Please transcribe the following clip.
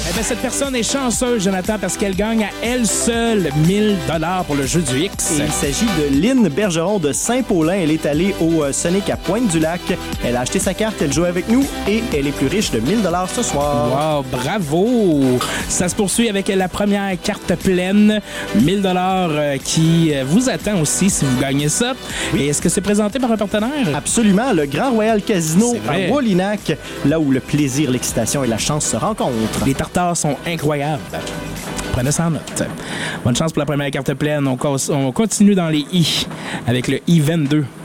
Eh bien, cette personne est chanceuse, Jonathan, parce qu'elle gagne à elle seule 1000 $ pour le jeu du X. Et il s'agit de Lynn Bergeron de Saint-Paulin. Elle est allée au Sonic à Pointe-du-Lac. Elle a acheté sa carte, elle joue avec nous et elle est plus riche de 1000 $ ce soir. Wow, bravo! Ça se poursuit avec la première carte pleine, 1000 $ qui vous attend aussi si vous gagnez ça. Oui. Et est-ce que c'est présenté par un partenaire? Absolument, le Grand Royal Casino à Wallinac, là où le plaisir, l'excitation et la chance se rencontrent. Les tartares sont incroyables. Prenez ça en note. Bonne chance pour la première carte pleine. On continue dans les I avec le I-22.